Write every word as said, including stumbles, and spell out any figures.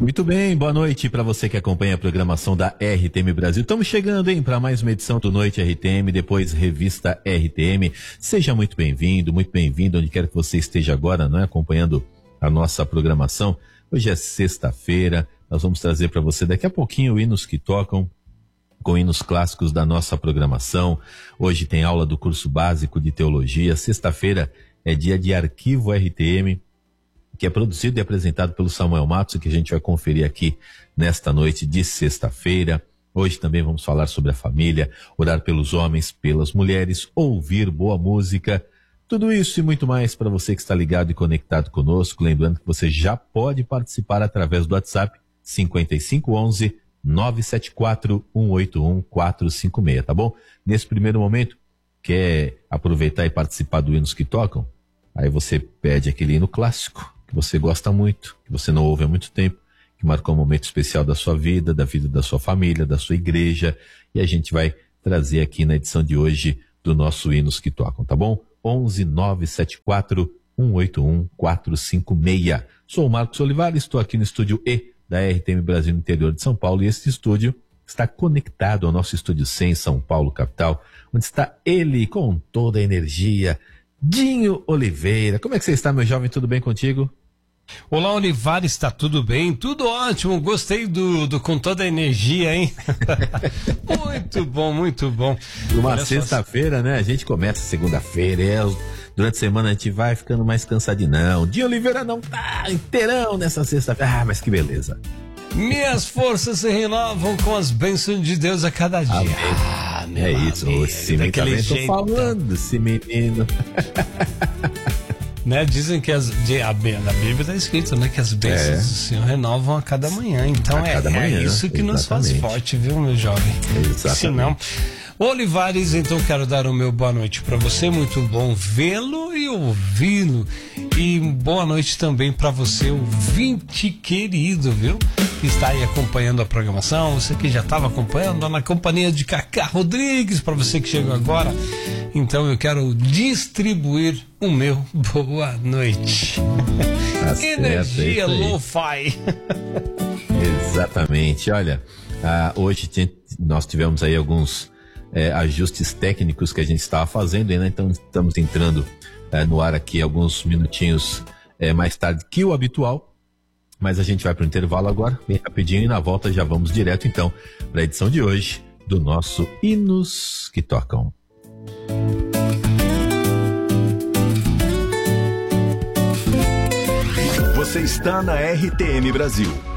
Muito bem, boa noite para você que acompanha a programação da R T M Brasil. Estamos chegando, hein, para mais uma edição do Noite R T M, depois Revista R T M. Seja muito bem-vindo, muito bem-vindo, onde quer que você esteja agora, não é, acompanhando a nossa programação. Hoje é sexta-feira, nós vamos trazer para você daqui a pouquinho hinos que tocam, com hinos clássicos da nossa programação. Hoje tem aula do curso básico de teologia. Sexta-feira é dia de Arquivo R T M, que é produzido e apresentado pelo Samuel Matos, que a gente vai conferir aqui nesta noite de sexta-feira. Hoje também vamos falar sobre a família, orar pelos homens, pelas mulheres, ouvir boa música, tudo isso e muito mais para você que está ligado e conectado conosco. Lembrando que você já pode participar através do WhatsApp cinco cinco um um, nove sete quatro, um oito um, quatro cinco seis, tá bom? Nesse primeiro momento, quer aproveitar e participar do Hinos que Tocam? Aí você pede aquele hino clássico que você gosta muito, que você não ouve há muito tempo, que marcou um momento especial da sua vida, da vida da sua família, da sua igreja, e a gente vai trazer aqui na edição de hoje do nosso Hinos que Tocam, tá bom? onze nove sete quatro, um oito um, quatro cinco seis. Sou o Marcos Olivares, estou aqui no estúdio E da R T M Brasil no interior de São Paulo, e este estúdio está conectado ao nosso estúdio C em São Paulo, capital, onde está ele com toda a energia, Dinho Oliveira. Como é que você está, meu jovem? Tudo bem contigo? Olá, Olivares, está tudo bem? Tudo ótimo, gostei do, do com toda a energia, hein? Muito bom, muito bom. Uma sexta-feira, né? A gente começa segunda-feira, é, durante a semana a gente vai ficando mais cansadinho. Não, Dinho Oliveira não tá inteirão nessa sexta-feira. Ah, mas que beleza. Minhas forças se renovam com as bênçãos de Deus a cada dia. Amém. Ah, é isso, amigo, esse menino também tô falando, esse menino. Né, dizem que as, de, a, na Bíblia está escrito, né, que as bênçãos é. do Senhor renovam a cada manhã. Então é, cada manhã, é isso que exatamente. Nos faz forte, viu, meu jovem? Exatamente. Se não... Olivares, então quero dar o meu boa noite para você, muito bom vê-lo e ouvi-lo, e boa noite também para você, ouvinte querido, viu, que está aí acompanhando a programação, você que já estava acompanhando na companhia de Cacá Rodrigues, para você que chegou agora, então eu quero distribuir o meu boa noite. Tá Energia certo, é lo-fi. Exatamente, olha, ah, hoje nós tivemos aí alguns É, ajustes técnicos que a gente estava fazendo, né? Então estamos entrando é, no ar aqui alguns minutinhos é, mais tarde que o habitual, mas a gente vai para o intervalo agora, bem rapidinho, e na volta já vamos direto então para a edição de hoje do nosso Hinos que Tocam. Você está na R T M Brasil,